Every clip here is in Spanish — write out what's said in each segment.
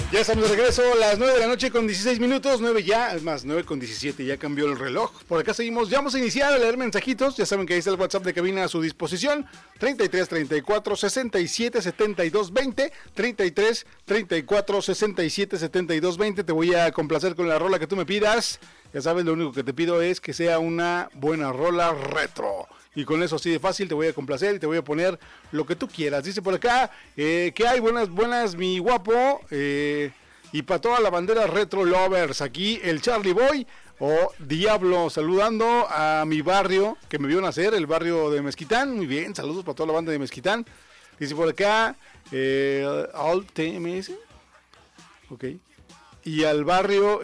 Ya estamos de regreso a las 9 de la noche con 16 minutos, 9 ya, es más, 9 con 17, ya cambió el reloj. Por acá seguimos, ya vamos a iniciar a leer mensajitos, ya saben que ahí está el WhatsApp de cabina a su disposición, 33 34 67 72 20, 33 34 67 72 20, te voy a complacer con la rola que tú me pidas, ya sabes, lo único que te pido es que sea una buena rola retro. Y con eso así de fácil te voy a complacer y te voy a poner lo que tú quieras. Dice por acá, que hay buenas, mi guapo. Y para toda la bandera retro lovers, aquí el Charlie Boy o Diablo, saludando a mi barrio que me vio nacer, el barrio de Mezquitán. Muy bien, saludos para toda la banda de Mezquitán. Dice por acá, All TMS. Ok. Y al barrio,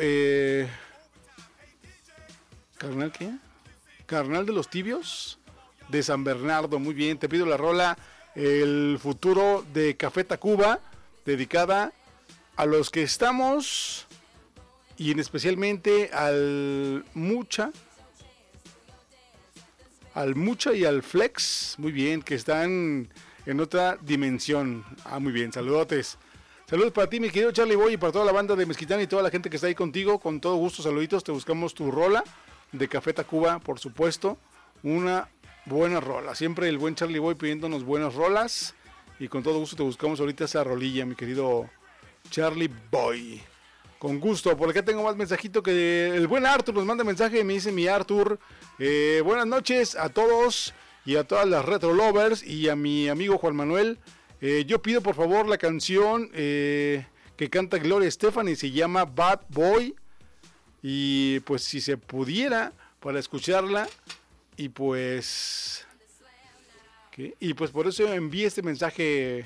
¿carnal qué? Carnal de los Tibios. De San Bernardo, muy bien, te pido la rola El futuro de Café Tacuba, dedicada a los que estamos y en especialmente al Mucha y al Flex, muy bien, que están en otra dimensión. Muy bien, saludotes. Saludos para ti, mi querido Charlie Boy, y para toda la banda de Mezquitán y toda la gente que está ahí contigo, con todo gusto, saluditos, te buscamos tu rola de Café Tacuba, por supuesto, una buena rola, siempre el buen Charlie Boy pidiéndonos buenas rolas y con todo gusto te buscamos ahorita esa rolilla, mi querido Charlie Boy. Con gusto, por acá tengo más mensajito que el buen Arthur nos manda mensaje, me dice mi Arthur, buenas noches a todos y a todas las retro lovers y a mi amigo Juan Manuel. Yo pido por favor la canción que canta Gloria Estefan y se llama Bad Boy, y pues si se pudiera para escucharla. Y pues por eso envié este mensaje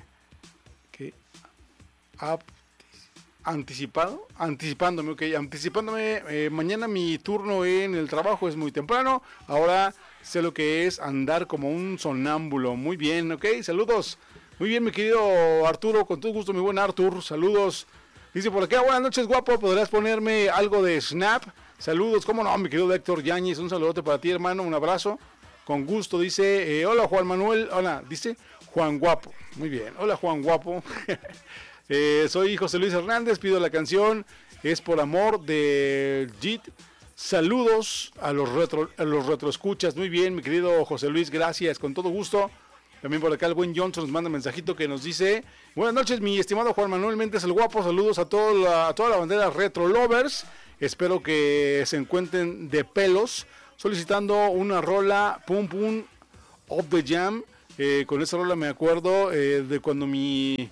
anticipándome. Mañana mi turno en el trabajo es muy temprano. Ahora sé lo que es andar como un sonámbulo. Muy bien, ok, saludos. Muy bien, mi querido Arturo, con todo gusto, mi buen Artur, saludos. Dice por acá, buenas noches, guapo, ¿podrás ponerme algo de Snap? Saludos, cómo no, mi querido Héctor Yáñez, un saludote para ti, hermano, un abrazo, con gusto. Dice, hola Juan Manuel, hola, dice Juan Guapo, muy bien, hola Juan Guapo. Soy José Luis Hernández, pido la canción, es por amor de JIT. Saludos a los retroescuchas, muy bien, mi querido José Luis, gracias, con todo gusto. También por acá el buen Johnson nos manda un mensajito que nos dice, buenas noches mi estimado Juan Manuel Méndez el Guapo, saludos a toda la bandera retro lovers, espero que se encuentren de pelos, solicitando una rola Pum Pum of the Jam. Con esa rola me acuerdo de cuando mi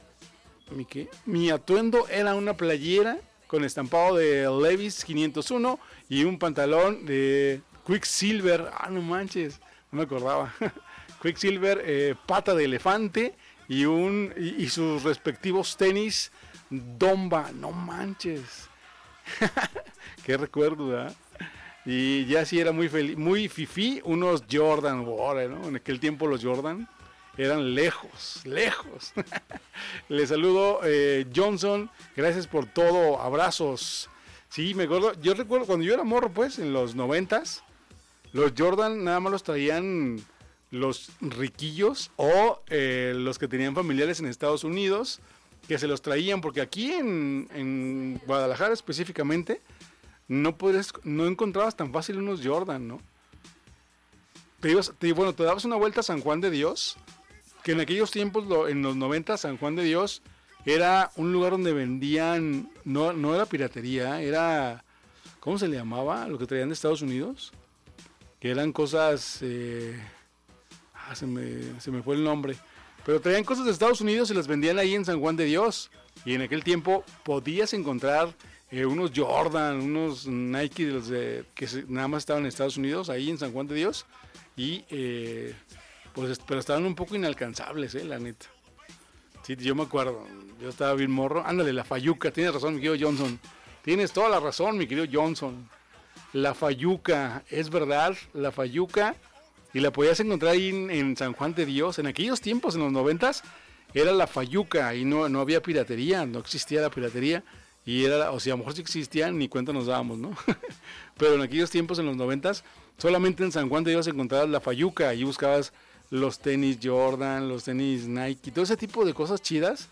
atuendo era una playera con estampado de Levi's 501 y un pantalón de Quicksilver. No manches, no me acordaba. Quicksilver, pata de elefante y sus respectivos tenis Domba, no manches. Qué recuerdo, ¿verdad? Y ya sí era muy fifí, unos Jordan, ¿no? En aquel tiempo los Jordan eran lejos. Les saludo, Johnson, gracias por todo, abrazos. Sí, me acuerdo, yo recuerdo cuando yo era morro, pues, en los 90s, los Jordan nada más los traían los riquillos o los que tenían familiares en Estados Unidos, que se los traían, porque aquí en Guadalajara específicamente no encontrabas tan fácil unos Jordan, ¿no? Te dabas una vuelta a San Juan de Dios, que en aquellos tiempos, en los 90, San Juan de Dios era un lugar donde vendían, no era piratería, era, ¿cómo se le llamaba? Lo que traían de Estados Unidos, que eran cosas, se me fue el nombre, pero traían cosas de Estados Unidos y las vendían ahí en San Juan de Dios, y en aquel tiempo podías encontrar unos Jordan, unos Nike de los que nada más estaban en Estados Unidos, ahí en San Juan de Dios, y pues, pero estaban un poco inalcanzables, la neta. Sí, yo me acuerdo, yo estaba bien morro. Ándale, la Fayuca, tienes razón, mi querido Johnson. Tienes toda la razón, mi querido Johnson. La Fayuca, es verdad, la Fayuca. Y la podías encontrar ahí en San Juan de Dios. En aquellos tiempos, en los 90s, era la Fayuca y no había piratería, no existía la piratería. Y era, o sea, a lo mejor sí existían, ni cuenta nos dábamos, ¿no? Pero en aquellos tiempos, en los 90s, solamente en San Juan de Dios encontrabas la Fayuca y buscabas los tenis Jordan, los tenis Nike, todo ese tipo de cosas chidas.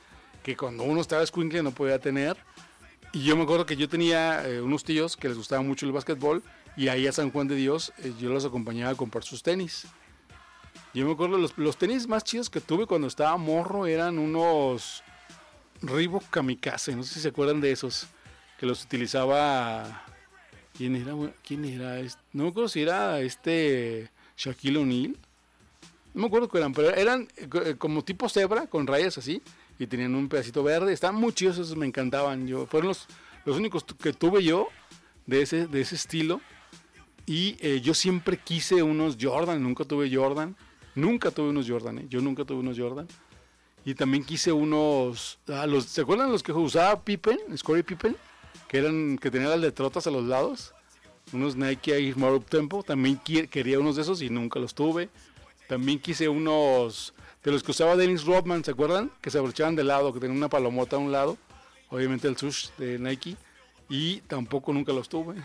que cuando uno estaba escuincle no podía tener. Y yo me acuerdo que yo tenía unos tíos que les gustaba mucho el básquetbol y ahí a San Juan de Dios yo los acompañaba a comprar sus tenis. Yo me acuerdo los tenis más chidos que tuve cuando estaba morro eran unos Reebok Kamikaze, no sé si se acuerdan de esos, que los utilizaba... ¿Quién era? No me acuerdo si era Shaquille O'Neal. No me acuerdo qué eran, pero eran como tipo cebra, con rayas así, y tenían un pedacito verde. Estaban muy chidos, esos me encantaban. Fueron los únicos que tuve yo de ese estilo. Y yo siempre quise unos Jordan, nunca tuve Jordan. Nunca tuve unos Jordan, yo nunca tuve unos Jordan. Y también quise unos... ¿se acuerdan los que usaba Pippen, Scottie Pippen? Que tenían las letrotas a los lados. Unos Nike Air More Up Tempo. También quería unos de esos y nunca los tuve. También quise unos de los que usaba Dennis Rodman, ¿se acuerdan? Que se abrochaban de lado, que tenían una palomota a un lado. Obviamente el Sush de Nike. Y tampoco nunca los tuve.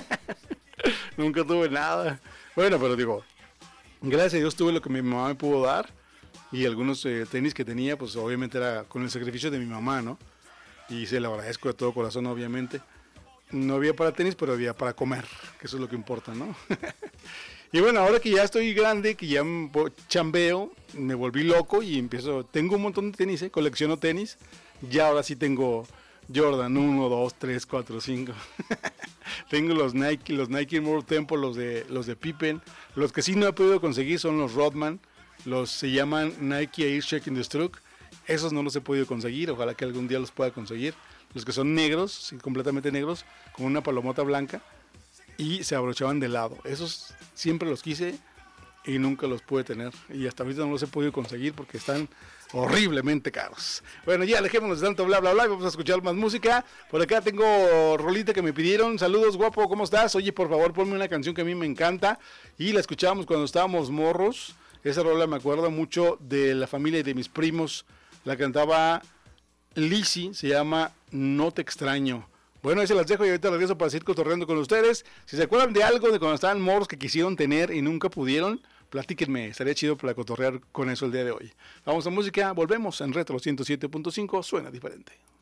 Nunca tuve nada. Bueno, pero digo, gracias a Dios tuve lo que mi mamá me pudo dar. Y algunos tenis que tenía, pues obviamente era con el sacrificio de mi mamá, ¿no? Y se lo agradezco de todo corazón, obviamente. No había para tenis, pero había para comer, que eso es lo que importa, ¿no? Y bueno, ahora que ya estoy grande, que ya chambeo, me volví loco y tengo un montón de tenis, colecciono tenis. Ya ahora sí tengo Jordan 1, 2, 3, 4, 5. Tengo los Nike More Tempo, los de Pippen. Los que sí no he podido conseguir son los Rodman. Se llaman Nike Air Check and Destruct. Esos no los he podido conseguir, ojalá que algún día los pueda conseguir. Los que son negros, sí, completamente negros, con una palomota blanca y se abrochaban de lado. Esos siempre los quise y nunca los pude tener. Y hasta ahorita no los he podido conseguir porque están horriblemente caros. Bueno, ya alejémonos de tanto bla bla bla y vamos a escuchar más música. Por acá tengo rolita que me pidieron. Saludos, guapo, ¿cómo estás? Oye, por favor, ponme una canción que a mí me encanta y la escuchábamos cuando estábamos morros. Esa rola me acuerda mucho de la familia y de mis primos. La cantaba Lizzy, se llama No te extraño. Bueno, ahí se las dejo y ahorita regreso para seguir cotorreando con ustedes. Si se acuerdan de algo de cuando estaban morros que quisieron tener y nunca pudieron, platíquenme, estaría chido para cotorrear con eso el día de hoy. Vamos a música, volvemos en Retro 107.5, suena diferente.